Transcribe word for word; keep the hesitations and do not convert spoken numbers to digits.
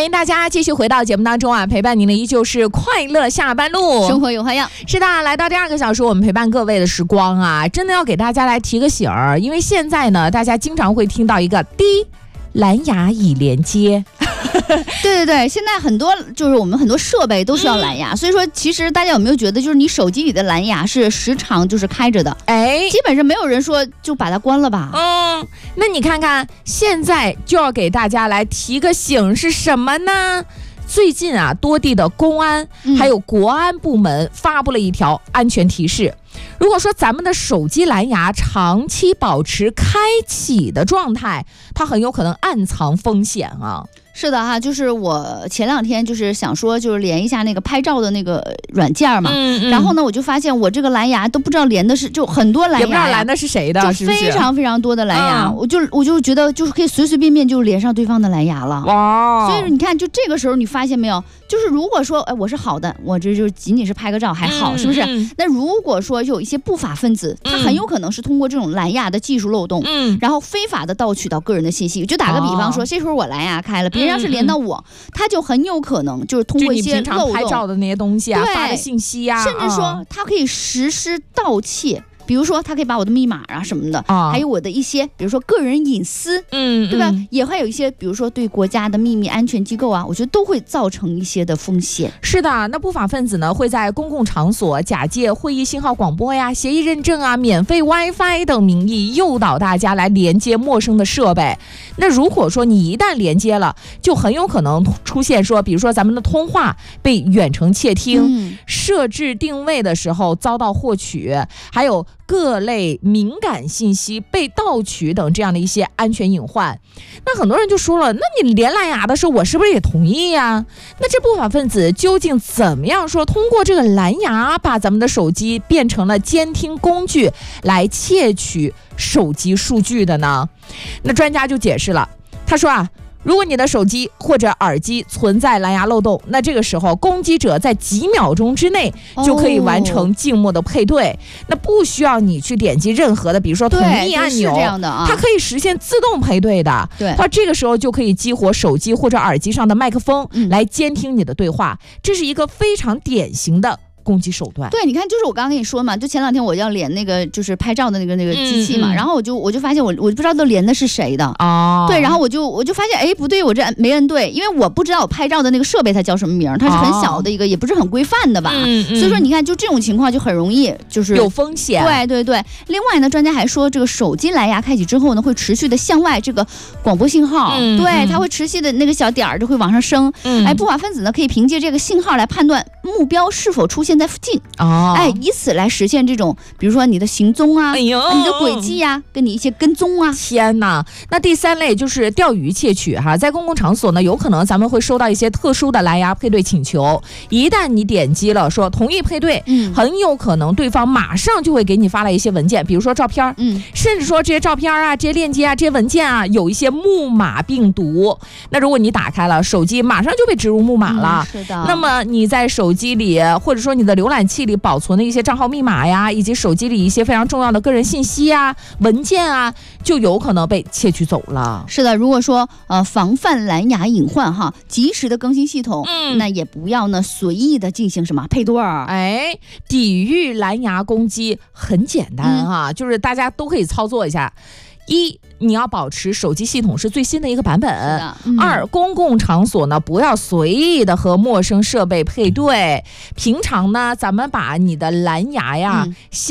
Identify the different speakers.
Speaker 1: 欢迎大家继续回到节目当中啊，陪伴您的依旧是快乐下班路，
Speaker 2: 生活有花样。
Speaker 1: 是的，来到第二个小时，我们陪伴各位的时光啊，真的要给大家来提个醒儿，因为现在呢，大家经常会听到一个滴蓝牙已连接。
Speaker 2: 对对对，现在很多就是我们很多设备都需要蓝牙、嗯、所以说其实大家有没有觉得就是你手机里的蓝牙是时常就是开着的，哎，基本上没有人说就把它关了吧。
Speaker 1: 嗯，那你看看现在就要给大家来提个醒是什么呢？最近啊，多地的公安还有国安部门发布了一条安全提示，如果说咱们的手机蓝牙长期保持开启的状态，它很有可能暗藏风险啊。
Speaker 2: 是的哈，就是我前两天就是想说就是连一下那个拍照的那个软件嘛，嗯嗯，然后呢我就发现我这个蓝牙都不知道连的是就很多蓝牙，
Speaker 1: 也不知道蓝的是谁的，
Speaker 2: 就非常非常多的蓝牙，嗯、我就我就觉得就是可以随随便便就连上对方的蓝牙了。哇！所以说你看，就这个时候你发现没有，就是如果说哎我是好的，我这就仅仅是拍个照还好，嗯、是不是？嗯、那如果说有一些不法分子，他很有可能是通过这种蓝牙的技术漏洞，嗯，然后非法的盗取到个人的信息。就打个比方说，哦、这时候我蓝牙开了，别人要是连到我，嗯、他就很有可能就是通过一些漏洞，就你平常
Speaker 1: 拍照的那些东西啊，发的信息啊，
Speaker 2: 甚至说他可以实施盗窃。比如说他可以把我的密码啊什么的、哦、还有我的一些比如说个人隐私，嗯，对吧、嗯、也会有一些比如说对国家的秘密安全机构啊，我觉得都会造成一些的风险。
Speaker 1: 是的，那不法分子呢会在公共场所假借会议信号广播呀、协议认证啊、免费 WiFi 等名义诱导大家来连接陌生的设备。那如果说你一旦连接了，就很有可能出现说比如说咱们的通话被远程窃听、嗯、设置定位的时候遭到获取，还有各类敏感信息被盗取等这样的一些安全隐患。那很多人就说了，那你连蓝牙的时候我是不是也同意呀？那这不法分子究竟怎么样说通过这个蓝牙把咱们的手机变成了监听工具来窃取手机数据的呢？那专家就解释了，他说啊，如果你的手机或者耳机存在蓝牙漏洞，那这个时候攻击者在几秒钟之内就可以完成静默的配对、哦、那不需要你去点击任何的比如说同意按钮，
Speaker 2: 是这样的啊，
Speaker 1: 它可以实现自动配对的。对，它这个时候就可以激活手机或者耳机上的麦克风来监听你的对话、嗯、这是一个非常典型的攻击手段。
Speaker 2: 对，你看，就是我刚刚跟你说嘛，就前两天我要连那个就是拍照的那个那个机器嘛，嗯嗯、然后我就我就发现我我就不知道都连的是谁的哦。对，然后我就我就发现哎不对，我这没摁对，因为我不知道我拍照的那个设备它叫什么名，它是很小的一个，哦、也不是很规范的吧。嗯嗯、所以说你看，就这种情况就很容易就是
Speaker 1: 有风险。
Speaker 2: 对对对。另外呢，专家还说，这个手机蓝牙开启之后呢，会持续的向外这个广播信号，嗯、对，它会持续的那个小点儿就会往上升。嗯、哎，不法分子呢可以凭借这个信号来判断目标是否出现在附近。哦，哎，以此来实现这种，比如说你的行踪啊，哎呦，你的轨迹啊，跟你一些跟踪啊。
Speaker 1: 天哪！那第三类就是钓鱼窃取哈，在公共场所呢，有可能咱们会收到一些特殊的蓝牙配对请求，一旦你点击了说同意配对，嗯，很有可能对方马上就会给你发来一些文件，比如说照片，嗯，甚至说这些照片啊、这些链接啊、这些文件啊，有一些木马病毒。那如果你打开了手机，马上就被植入木马了。
Speaker 2: 嗯、是的。
Speaker 1: 那么你在手机里，或者说你的浏览器里保存的一些账号密码呀，以及手机里一些非常重要的个人信息啊、文件啊，就有可能被窃取走了。
Speaker 2: 是的，如果说呃防范蓝牙隐患哈，及时的更新系统，嗯，那也不要呢随意的进行什么配对儿。哎，
Speaker 1: 抵御蓝牙攻击很简单哈、嗯，就是大家都可以操作一下。一，你要保持手机系统是最新的一个版本。嗯、二，公共场所呢不要随意的和陌生设备配对。平常呢，咱们把你的蓝牙呀。嗯